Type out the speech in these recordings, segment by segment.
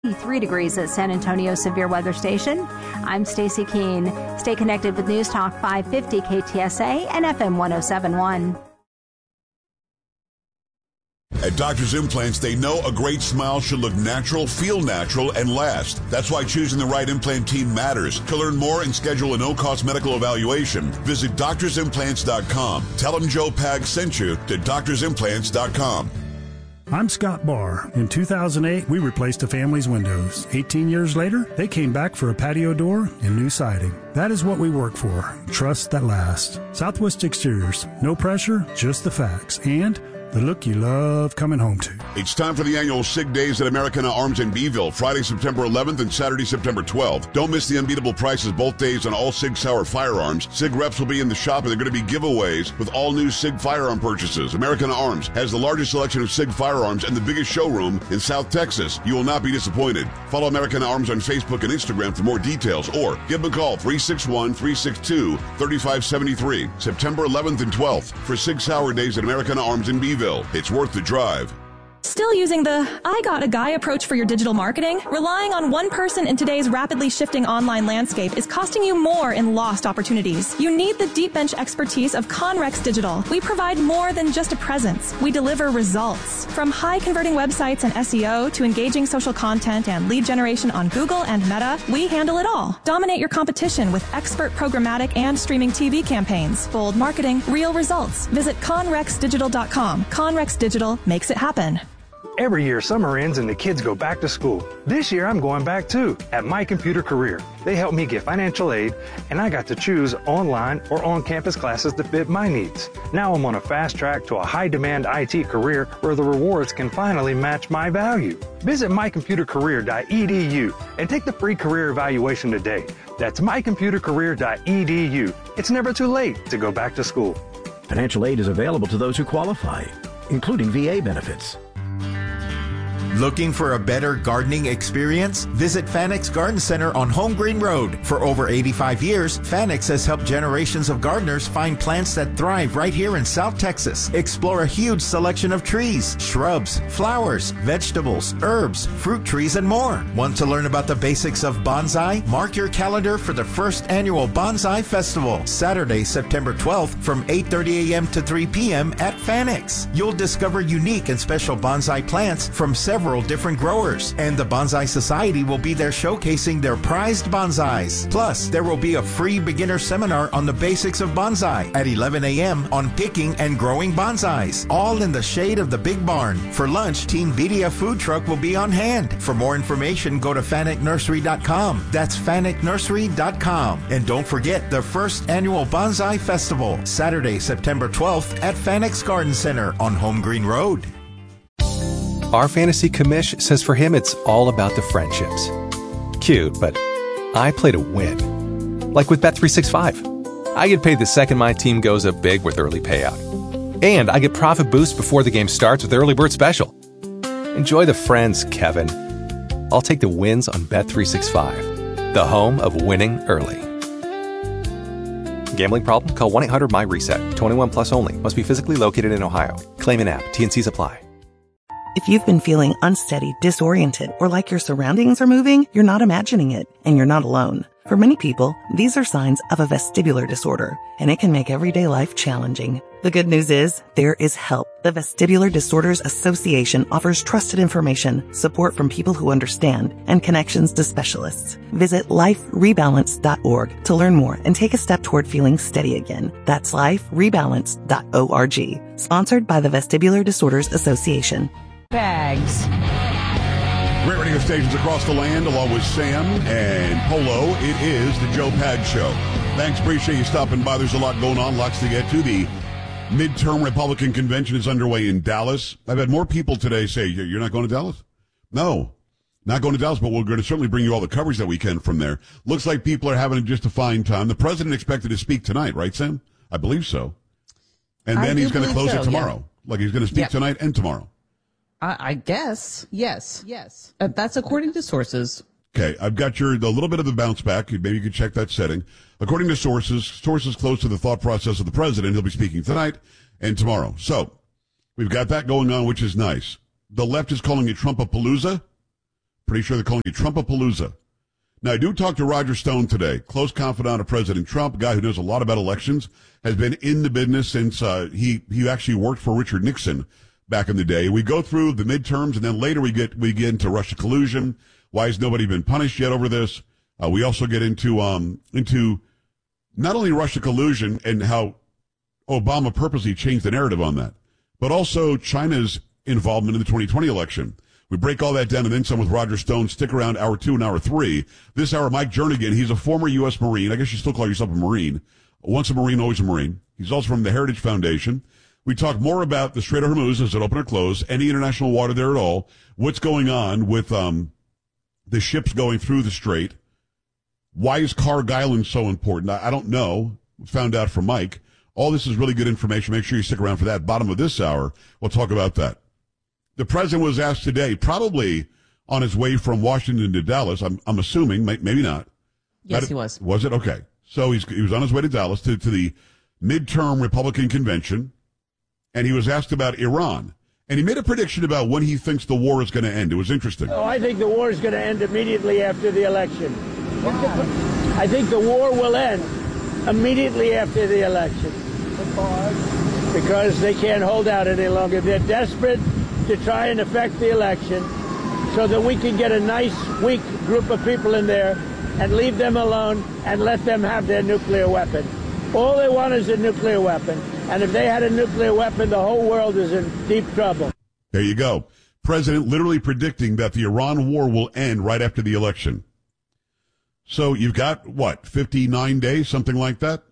3 degrees at San Antonio Severe Weather Station. I'm Stacy Keene. Stay connected with News Talk 550 KTSA and FM 1071. At Doctor's Implants, they know a great smile should look natural, feel natural, and last. That's why choosing the right implant team matters. To learn more and schedule a no-cost medical evaluation, visit doctorsimplants.com. Tell them Joe Pag sent you to doctorsimplants.com. I'm Scott Barr. In 2008, we replaced a family's windows. 18 years later, they came back for a patio door and new siding. That is what we work for. Trust that lasts. Southwest Exteriors. No pressure, just the facts. And the look you love coming home to. It's time for the annual SIG Days at Americana Arms in Beeville, Friday, September 11th and Saturday, September 12th. Don't miss the unbeatable prices both days on all SIG Sauer firearms. SIG reps will be in the shop, and they're going to be giveaways with all new SIG firearm purchases. Americana Arms has the largest selection of SIG firearms and the biggest showroom in South Texas. You will not be disappointed. Follow Americana Arms on Facebook and Instagram for more details, or give them a call, 361-362-3573. September 11th and 12th for SIG Sauer Days at Americana Arms in Beeville. It's worth the drive. Still using the I got a guy approach for your digital marketing? Relying on one person in today's rapidly shifting online landscape is costing you more in lost opportunities. You need the deep bench expertise of Conrex Digital. We provide more than just a presence. We deliver results. From high converting websites and SEO to engaging social content and lead generation on Google and Meta, we handle it all. Dominate your competition with expert programmatic and streaming TV campaigns. Bold marketing, real results. Visit conrexdigital.com. Conrex Digital makes it happen. Every year, summer ends and the kids go back to school. This year, I'm going back too, at My Computer Career. They helped me get financial aid, and I got to choose online or on-campus classes that fit my needs. Now I'm on a fast track to a high-demand IT career where the rewards can finally match my value. Visit mycomputercareer.edu and take the free career evaluation today. That's mycomputercareer.edu. It's never too late to go back to school. Financial aid is available to those who qualify, including VA benefits. Looking for a better gardening experience? Visit Fanex Garden Center on Home Green Road. For over 85 years, Fanex has helped generations of gardeners find plants that thrive right here in South Texas. Explore a huge selection of trees, shrubs, flowers, vegetables, herbs, fruit trees, and more. Want to learn about the basics of bonsai? Mark your calendar for the first annual Bonsai Festival, Saturday, September 12th from 8:30 a.m. to 3 p.m. at Fanex. You'll discover unique and special bonsai plants from several different growers, and the Bonsai Society will be there showcasing their prized bonsais. Plus, there will be a free beginner seminar on the basics of bonsai at 11 a.m. on picking and growing bonsais, all in the shade of the Big Barn. For lunch, Team Vidia food truck will be on hand. For more information, go to fannicnursery.com. That's fannicnursery.com. And don't forget the first annual Bonsai Festival, Saturday, September 12th at Fanex Garden Center on Home Green Road. Our fantasy commish says for him it's all about the friendships. Cute, but I play to win. Like with Bet365. I get paid the second my team goes up big with early payout. And I get profit boost before the game starts with Early Bird Special. Enjoy the friends, Kevin. I'll take the wins on Bet365, the home of winning early. Gambling problem? Call 1-800-MY-RESET. 21 plus only. Must be physically located in Ohio. Claim an app. T&Cs apply. If you've been feeling unsteady, disoriented, or like your surroundings are moving, you're not imagining it, and you're not alone. For many people, these are signs of a vestibular disorder, and it can make everyday life challenging. The good news is, there is help. The Vestibular Disorders Association offers trusted information, support from people who understand, and connections to specialists. Visit liferebalance.org to learn more and take a step toward feeling steady again. That's liferebalance.org. Sponsored by the Vestibular Disorders Association. Bags. Great radio stations across the land, along with Sam and Polo. It is the Joe Pag Show. Thanks, appreciate you stopping by. There's a lot going on, lots to get to. The midterm Republican convention is underway in Dallas. I've had more people today say, you're not going to Dallas? No, not going to Dallas, but we're going to certainly bring you all the coverage that we can from there. Looks like people are having just a fine time. The president expected to speak tonight, right, Sam? I believe so. And then he's going to close it tomorrow. Yeah. Like he's going to speak tonight and tomorrow. I guess. Yes. That's according to sources. Okay, I've got the little bit of the bounce back. Maybe you could check that setting. According to sources close to the thought process of the president, he'll be speaking tonight and tomorrow. So we've got that going on, which is nice. The left is calling it Trumpapalooza. Pretty sure they're calling it Trumpapalooza. Now, I do talk to Roger Stone today, close confidant of President Trump, a guy who knows a lot about elections, has been in the business since he actually worked for Richard Nixon back in the day. We go through the midterms, and then later we get into Russia collusion. Why has nobody been punished yet over this? We also get into not only Russia collusion and how Obama purposely changed the narrative on that, but also China's involvement in the 2020 election. We break all that down and then some with Roger Stone. Stick around hour 2 and hour 3. This hour, Mike Jernigan. He's a former U.S. Marine. I guess you still call yourself a Marine. Once a Marine, always a Marine. He's also from the Heritage Foundation. We talk more about the Strait of Hormuz. Is it open or closed? Any international water there at all? What's going on with the ships going through the strait? Why is Carg Island so important? I don't know. Found out from Mike. All this is really good information. Make sure you stick around for that. Bottom of this hour, we'll talk about that. The president was asked today, probably on his way from Washington to Dallas. I'm assuming, maybe not. Yes, he was. Was it? Okay. So he was on his way to Dallas to the midterm Republican convention, and he was asked about Iran. And he made a prediction about when he thinks the war is going to end. It was interesting. Oh, I think the war is going to end immediately after the election. I think the war will end immediately after the election. Because they can't hold out any longer. They're desperate to try and affect the election so that we can get a nice, weak group of people in there and leave them alone and let them have their nuclear weapon. All they want is a nuclear weapon. And if they had a nuclear weapon, the whole world is in deep trouble. There you go. President literally predicting that the Iran war will end right after the election. So you've got, 59 days, something like that?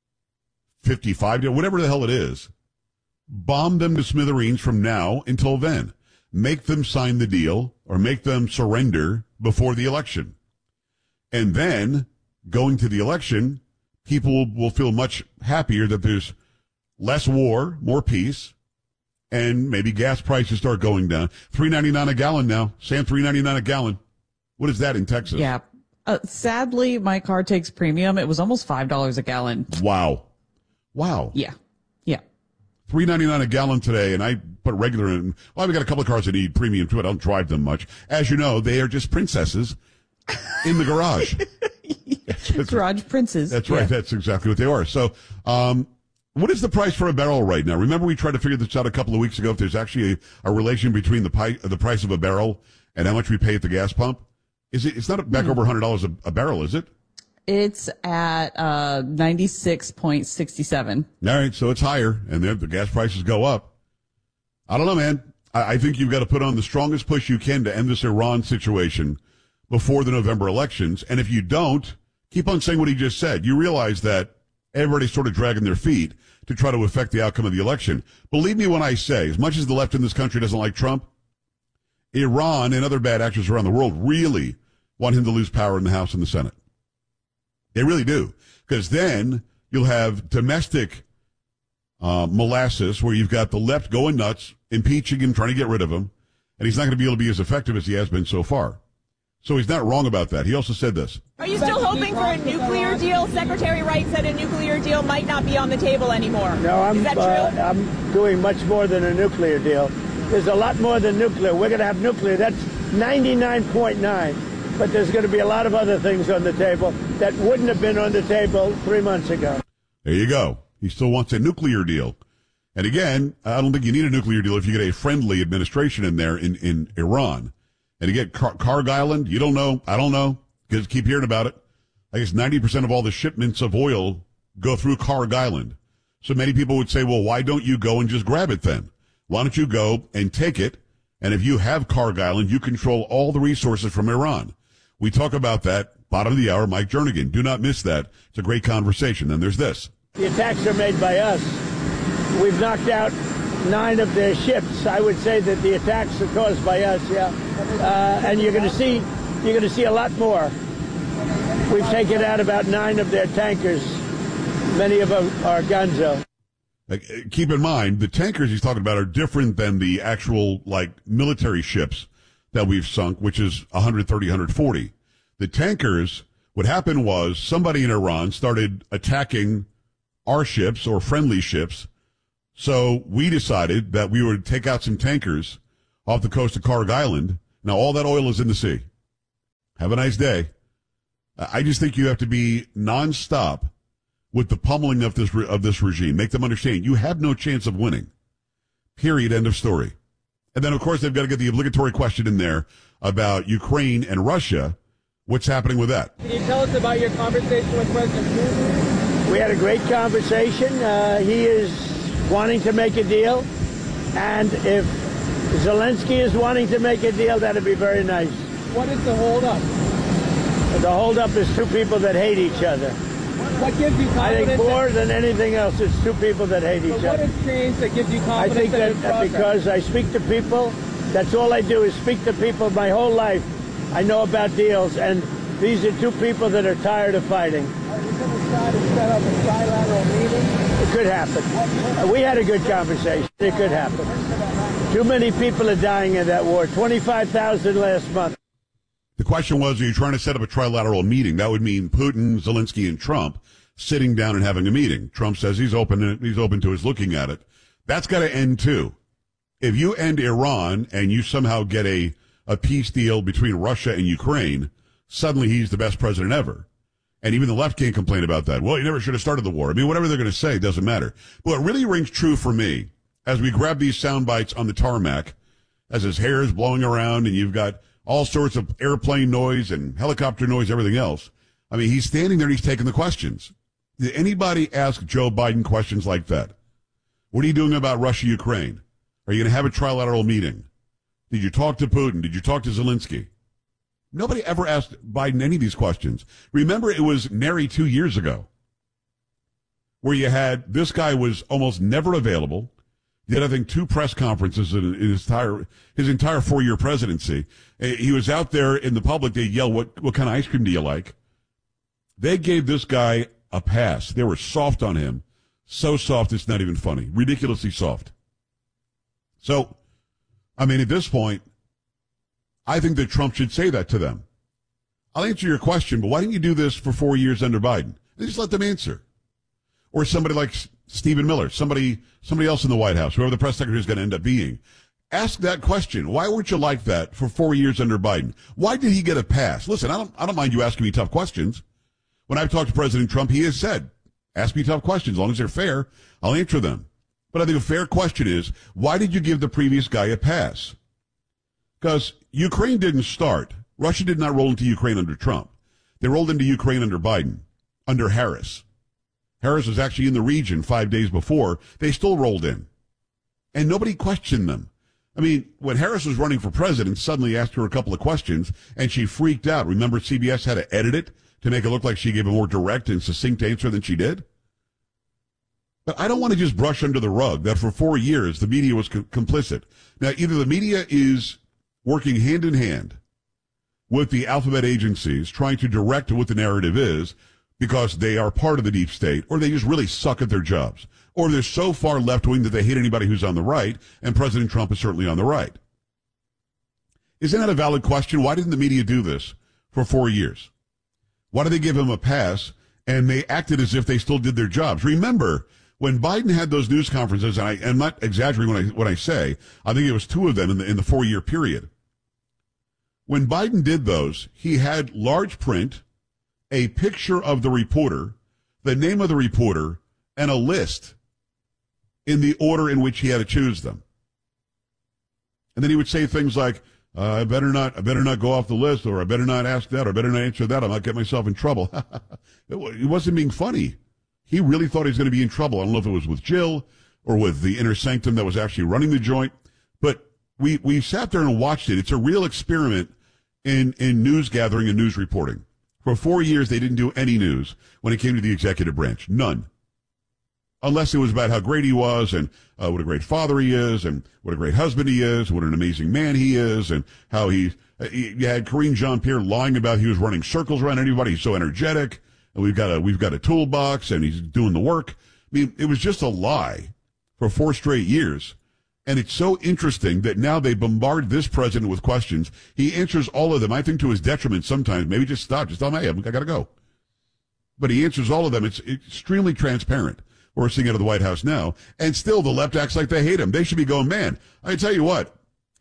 55 days, whatever the hell it is. Bomb them to smithereens from now until then. Make them sign the deal or make them surrender before the election. And then, going to the election, people will feel much happier that there's less war, more peace, and maybe gas prices start going down. $3.99 a gallon now. Sam, $3.99 a gallon. What is that in Texas? Yeah. Sadly, my car takes premium. It was almost $5 a gallon. Wow. Yeah. $3.99 a gallon today, and I put regular in. Well, I've got a couple of cars that need premium too. I don't drive them much. As you know, they are just princesses in the garage. Garage princes. That's right. That's exactly what they are. So, what is the price for a barrel right now? Remember we tried to figure this out a couple of weeks ago, if there's actually a relation between the price of a barrel and how much we pay at the gas pump? It's not back over $100 a barrel, is it? It's at 96.67. All right, so it's higher, and the gas prices go up. I don't know, man. I think you've got to put on the strongest push you can to end this Iran situation before the November elections. And if you don't, keep on saying what he just said. You realize that everybody's sort of dragging their feet to try to affect the outcome of the election. Believe me when I say, as much as the left in this country doesn't like Trump, Iran and other bad actors around the world really want him to lose power in the House and the Senate. They really do. Because then you'll have domestic molasses where you've got the left going nuts, impeaching him, trying to get rid of him, and he's not going to be able to be as effective as he has been so far. So he's not wrong about that. He also said this. Are you still hoping for a nuclear deal? Secretary Wright said a nuclear deal might not be on the table anymore. No, is that true? I'm doing much more than a nuclear deal. There's a lot more than nuclear. We're going to have nuclear. That's 99.9. But there's going to be a lot of other things on the table that wouldn't have been on the table 3 months ago. There you go. He still wants a nuclear deal. And again, I don't think you need a nuclear deal if you get a friendly administration in there in Iran. And again, Carg Island, you don't know. I don't know. Because keep hearing about it. I guess 90% of all the shipments of oil go through Carg Island. So many people would say, well, why don't you go and just grab it then? Why don't you go and take it? And if you have Carg Island, you control all the resources from Iran. We talk about that, bottom of the hour, Mike Jernigan. Do not miss that. It's a great conversation. Then there's this. The attacks are made by us. We've knocked out 9 of their ships. I would say that the attacks are caused by us, yeah. And you're going to see a lot more. We've taken out about 9 of their tankers. Many of them are Gunzo. Keep in mind, the tankers he's talking about are different than the actual, military ships that we've sunk, which is 130, 140. The tankers, what happened was somebody in Iran started attacking our ships or friendly ships. So we decided that we would take out some tankers off the coast of Carg Island. Now, all that oil is in the sea. Have a nice day. I just think you have to be nonstop with the pummeling of this regime. Make them understand you have no chance of winning. Period. End of story. And then, of course, they've got to get the obligatory question in there about Ukraine and Russia. What's happening with that? Can you tell us about your conversation with President Putin? We had a great conversation. He is wanting to make a deal. And if Zelensky is wanting to make a deal, that'd be very nice. What is the holdup? The holdup is two people that hate each other. What gives you confidence? I think more than anything else, it's two people that hate each other. What has changed that gives you confidence? I think that because I speak to people, that's all I do is speak to people my whole life. I know about deals, and these are two people that are tired of fighting. Are you going to try to set up a trilateral meeting? It could happen. We had a good conversation. It could happen. Too many people are dying in that war. 25,000 last month. The question was, are you trying to set up a trilateral meeting? That would mean Putin, Zelensky, and Trump sitting down and having a meeting. Trump says he's open to us looking at it. That's got to end too. If you end Iran and you somehow get a peace deal between Russia and Ukraine, suddenly he's the best president ever. And even the left can't complain about that. Well, you never should have started the war. I mean, whatever they're going to say doesn't matter. But what really rings true for me, as we grab these sound bites on the tarmac, as his hair is blowing around and you've got all sorts of airplane noise and helicopter noise, everything else. I mean, he's standing there and he's taking the questions. Did anybody ask Joe Biden questions like that? What are you doing about Russia, Ukraine? Are you going to have a trilateral meeting? Did you talk to Putin? Did you talk to Zelensky? Nobody ever asked Biden any of these questions. Remember, it was nary 2 years ago where you had this guy was almost never available. He had, I think, 2 press conferences in his entire 4-year presidency. He was out there in the public. They yell, what kind of ice cream do you like? They gave this guy a pass. They were soft on him. So soft, it's not even funny. Ridiculously soft. So, I mean, at this point, I think that Trump should say that to them. I'll answer your question, but why didn't you do this for 4 years under Biden? Just let them answer. Or somebody like Stephen Miller, somebody else in the White House, whoever the press secretary is going to end up being. Ask that question. Why weren't you like that for 4 years under Biden? Why did he get a pass? Listen, I don't mind you asking me tough questions. When I've talked to President Trump, he has said, ask me tough questions. As long as they're fair, I'll answer them. But I think a fair question is, why did you give the previous guy a pass? Because Ukraine didn't start. Russia did not roll into Ukraine under Trump. They rolled into Ukraine under Biden, under Harris. Harris was actually in the region 5 days before. They still rolled in. And nobody questioned them. I mean, when Harris was running for president, suddenly asked her a couple of questions, and she freaked out. Remember, CBS had to edit it to make it look like she gave a more direct and succinct answer than she did? But I don't want to just brush under the rug that for 4 years the media was complicit. Now, either the media is working hand in hand with the alphabet agencies trying to direct what the narrative is because they are part of the deep state, or they just really suck at their jobs, or they're so far left-wing that they hate anybody who's on the right, and President Trump is certainly on the right. Isn't that a valid question? Why didn't the media do this for 4 years? Why did they give him a pass, and they acted as if they still did their jobs? Remember, when Biden had those news conferences, and I'm not exaggerating when I say, I think it was 2 of them in the 4-year period. When Biden did those, he had large print, a picture of the reporter, the name of the reporter, and a list in the order in which he had to choose them. And then he would say things like, I better not go off the list, or I better not ask that, or I better not answer that, I might get myself in trouble. He wasn't being funny. He really thought he was going to be in trouble. I don't know if it was with Jill or with the inner sanctum that was actually running the joint, but we sat there and watched it. It's a real experiment in news gathering and news reporting. For 4 years, they didn't do any news when it came to the executive branch. None. Unless it was about how great he was and what a great father he is and what a great husband he is, what an amazing man he is, and how you had Karine Jean-Pierre lying about he was running circles around anybody. He's so energetic, and we've got a toolbox, and he's doing the work. I mean, it was just a lie for 4 straight years. And it's so interesting that now they bombard this president with questions. He answers all of them, I think to his detriment sometimes. Maybe just stop. Just tell him, hey, I got to go. But he answers all of them. It's extremely transparent. We're seeing out of the White House now. And still the left acts like they hate him. They should be going, man, I tell you what,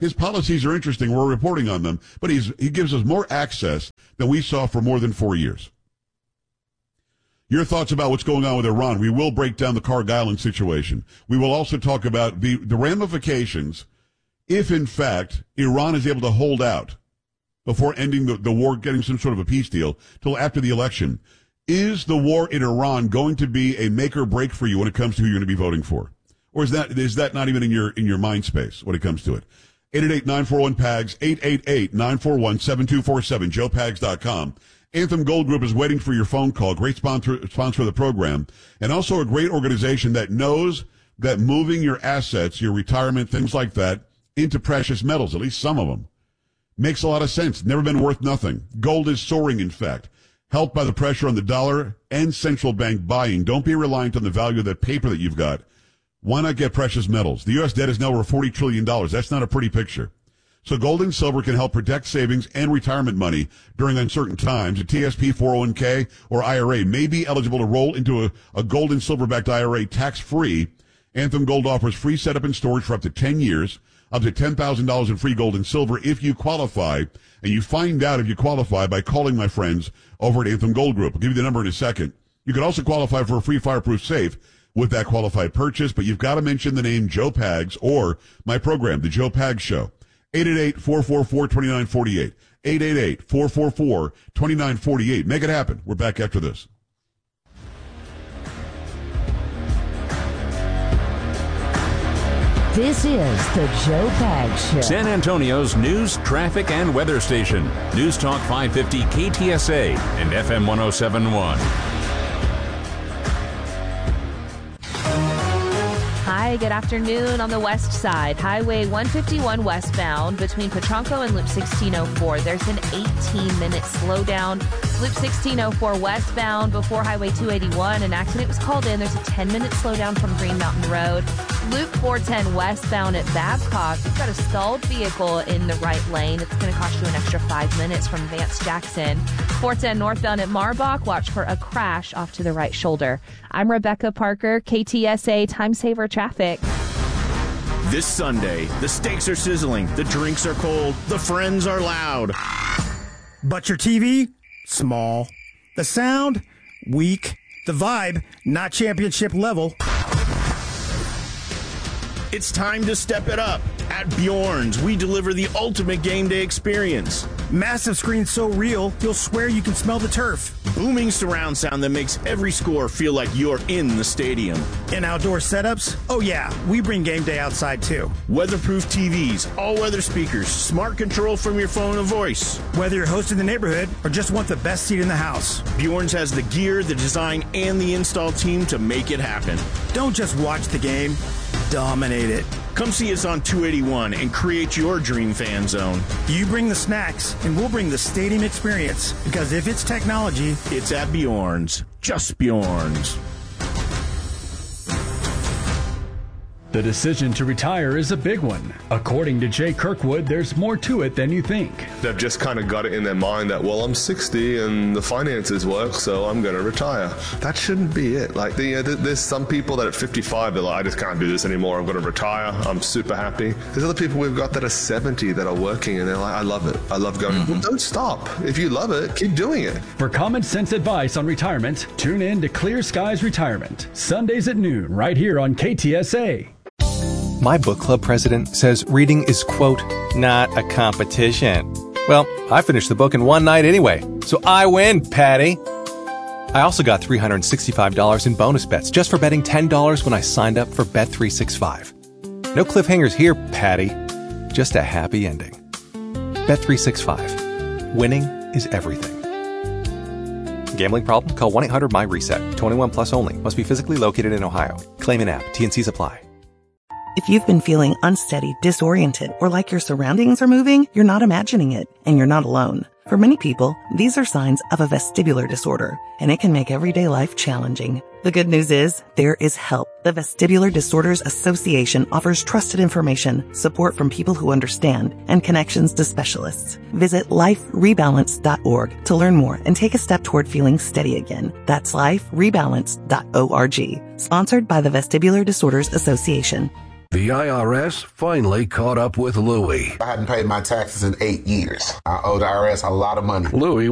His policies are interesting. We're reporting on them, but he gives us more access than we saw for more than 4 years. Your thoughts about what's going on with Iran. We will break down the Cargill situation. We will also talk about the ramifications if, in fact, Iran is able to hold out before ending the war, getting some sort of a peace deal till after the election. Is the war in Iran going to be a make or break for you when it comes to who you're going to be voting for? Or is that not even in your mind space when it comes to it? 888-941-PAGS, 888-941-7247, joepags.com. Anthem Gold Group is waiting for your phone call. Great sponsor of the program. And also a great organization that knows that moving your assets, your retirement, things like that, into precious metals, at least some of them, makes a lot of sense. Never been worth nothing. Gold is soaring, in fact. Helped by the pressure on the dollar and central bank buying. Don't be reliant on the value of that paper that you've got. Why not get precious metals? The U.S. debt is now over $40 trillion. That's not a pretty picture. So gold and silver can help protect savings and retirement money during uncertain times. A TSP 401k or IRA may be eligible to roll into a gold and silver-backed IRA tax-free. Anthem Gold offers free setup and storage for up to 10 years, up to $10,000 in free gold and silver if you qualify. And you find out if you qualify by calling my friends over at Anthem Gold Group. I'll give you the number in a second. You can also qualify for a free fireproof safe with that qualified purchase, but you've got to mention the name Joe Pags or my program, The Joe Pags Show. 888-444-2948. 888-444-2948. Make it happen. We're back after this. This is the Joe Pags Show. San Antonio's news, traffic, and weather station. News Talk 550 KTSA and FM 1071. Hi, good afternoon. On the west side, Highway 151 westbound between Petronco and Loop 1604. There's an 18-minute slowdown. Loop 1604 westbound before Highway 281. An accident was called in. There's a 10-minute slowdown from Green Mountain Road. Loop 410 westbound at Babcock. You've got a stalled vehicle in the right lane. It's going to cost you an extra 5 minutes from Vance Jackson. 410 northbound at Marbach. Watch for a crash off to the right shoulder. I'm Rebecca Parker, KTSA Time Saver Traffic. This Sunday, the steaks are sizzling, the drinks are cold, the friends are loud. But your TV? Small. The sound? Weak. The vibe? Not championship level. It's time to step it up. At Bjorn's, we deliver the ultimate game day experience. Massive screen so real, you'll swear you can smell the turf. Booming surround sound that makes every score feel like you're in the stadium. And outdoor setups? Oh yeah, we bring game day outside too. Weatherproof TVs, all-weather speakers, smart control from your phone and voice. Whether you're hosting the neighborhood or just want the best seat in the house, Bjorn's has the gear, the design, and the install team to make it happen. Don't just watch the game, dominate it. Come see us on 281 and create your dream fan zone. You bring the snacks, and we'll bring the stadium experience. Because if it's technology, it's at Bjorn's. Just Bjorn's. The decision to retire is a big one. According to Jay Kirkwood, there's more to it than you think. They've just kind of got it in their mind that, well, I'm 60 and the finances work, so I'm going to retire. That shouldn't be it. Like, there's some people that at 55, they're like, I just can't do this anymore. I'm going to retire. I'm super happy. There's other people we've got that are 70 that are working and they're like, I love it. I love going. Well, don't stop. If you love it, keep doing it. For common sense advice on retirement, tune in to Clear Skies Retirement, Sundays at noon, right here on KTSA. My book club president says reading is, quote, not a competition. Well, I finished the book in one night anyway, so I win, Patty. I also got $365 in bonus bets just for betting $10 when I signed up for Bet365. No cliffhangers here, Patty. Just a happy ending. Bet365. Winning is everything. Gambling problem? Call 1-800-MY-RESET. 21 plus only. Must be physically located in Ohio. Claim in app. T&Cs apply. If you've been feeling unsteady, disoriented, or like your surroundings are moving, you're not imagining it, and you're not alone. For many people, these are signs of a vestibular disorder, and it can make everyday life challenging. The good news is, there is help. The Vestibular Disorders Association offers trusted information, support from people who understand, and connections to specialists. Visit liferebalance.org to learn more and take a step toward feeling steady again. That's liferebalance.org. Sponsored by the Vestibular Disorders Association. The IRS finally caught up with Louie. I hadn't paid my taxes in 8 years. I owed the IRS a lot of money. Louie